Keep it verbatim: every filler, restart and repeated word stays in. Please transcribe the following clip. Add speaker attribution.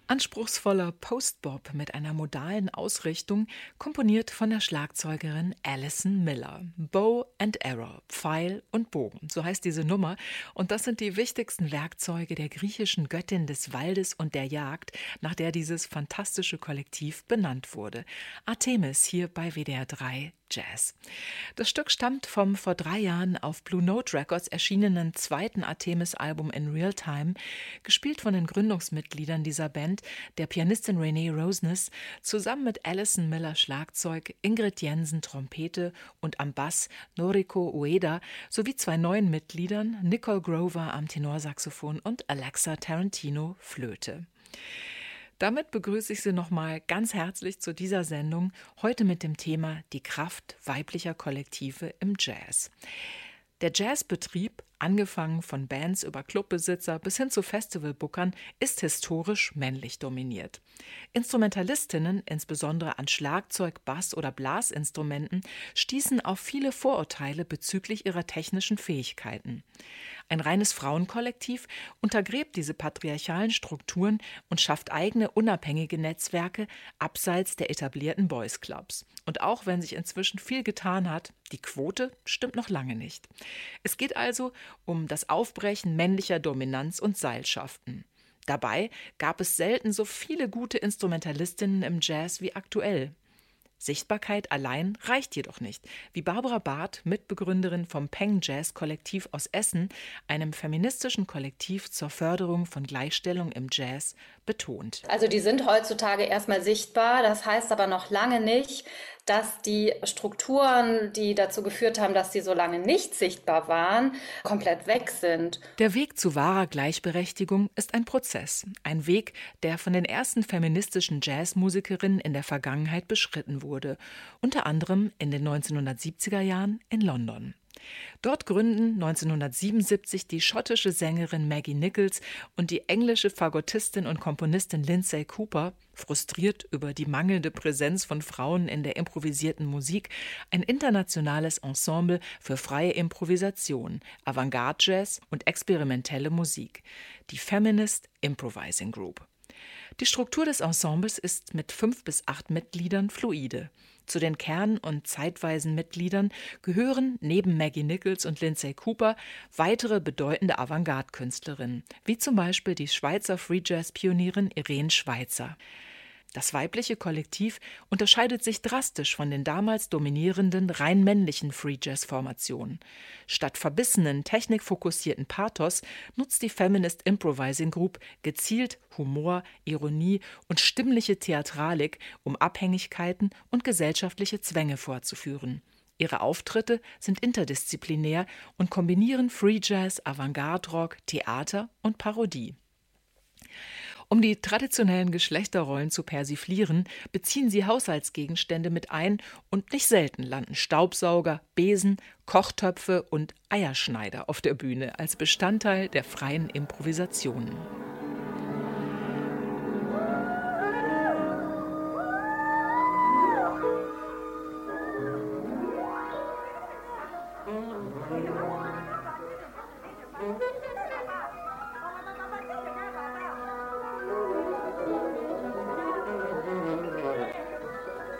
Speaker 1: Anspruchsvoller Postbop mit einer modalen Ausrichtung, komponiert von der Schlagzeugerin Alison Miller. Bow and Arrow, Pfeil und Bogen, so heißt diese Nummer. Und das sind die wichtigsten Werkzeuge der griechischen Göttin des Waldes und der Jagd, nach der dieses fantastische Kollektiv benannt wurde. Artemis hier bei W D R drei Jazz. Das Stück stammt vom vor drei Jahren auf Blue Note Records erschienenen zweiten Artemis-Album In Real Time, gespielt von den Gründungsmitgliedern dieser Band, der Pianistin Renee Rosnes, zusammen mit Alison Miller Schlagzeug, Ingrid Jensen Trompete und am Bass Noriko Ueda sowie zwei neuen Mitgliedern, Nicole Grover am Tenorsaxophon und Alexa Tarantino Flöte. Damit begrüße ich Sie nochmal ganz herzlich zu dieser Sendung, heute mit dem Thema die Kraft weiblicher Kollektive im Jazz. Der Jazzbetrieb, angefangen von Bands über Clubbesitzer bis hin zu Festivalbookern, ist historisch männlich dominiert. Instrumentalistinnen, insbesondere an Schlagzeug, Bass- oder Blasinstrumenten, stießen auf viele Vorurteile bezüglich ihrer technischen Fähigkeiten. Ein reines Frauenkollektiv untergräbt diese patriarchalen Strukturen und schafft eigene unabhängige Netzwerke abseits der etablierten Boys Clubs. Und auch wenn sich inzwischen viel getan hat, die Quote stimmt noch lange nicht. Es geht also um das Aufbrechen männlicher Dominanz und Seilschaften. Dabei gab es selten so viele gute Instrumentalistinnen im Jazz wie aktuell. Sichtbarkeit allein reicht jedoch nicht, wie Barbara Barth, Mitbegründerin vom Peng Jazz Kollektiv aus Essen, einem feministischen Kollektiv zur Förderung von Gleichstellung im Jazz, betont.
Speaker 2: Also die sind heutzutage erstmal sichtbar, das heißt aber noch lange nicht, dass die Strukturen, die dazu geführt haben, dass sie so lange nicht sichtbar waren, komplett weg sind.
Speaker 1: Der Weg zu wahrer Gleichberechtigung ist ein Prozess, ein Weg, der von den ersten feministischen Jazzmusikerinnen in der Vergangenheit beschritten wurde, unter anderem in den neunzehnhundertsiebziger Jahren in London. Dort gründen neunzehnhundertsiebenundsiebzig die schottische Sängerin Maggie Nichols und die englische Fagottistin und Komponistin Lindsay Cooper, frustriert über die mangelnde Präsenz von Frauen in der improvisierten Musik, ein internationales Ensemble für freie Improvisation, Avantgarde-Jazz und experimentelle Musik, die Feminist Improvising Group. Die Struktur des Ensembles ist mit fünf bis acht Mitgliedern fluide. Zu den Kern- und zeitweisen Mitgliedern gehören neben Maggie Nichols und Lindsay Cooper weitere bedeutende Avantgarde-Künstlerinnen, wie zum Beispiel die Schweizer Free-Jazz-Pionierin Irene Schweizer. Das weibliche Kollektiv unterscheidet sich drastisch von den damals dominierenden rein männlichen Free-Jazz-Formationen. Statt verbissenen, technikfokussierten Pathos nutzt die Feminist Improvising Group gezielt Humor, Ironie und stimmliche Theatralik, um Abhängigkeiten und gesellschaftliche Zwänge vorzuführen. Ihre Auftritte sind interdisziplinär und kombinieren Free Jazz, Avantgarde-Rock, Theater und Parodie. Um die traditionellen Geschlechterrollen zu persiflieren, beziehen sie Haushaltsgegenstände mit ein und nicht selten landen Staubsauger, Besen, Kochtöpfe und Eierschneider auf der Bühne als Bestandteil der freien Improvisationen.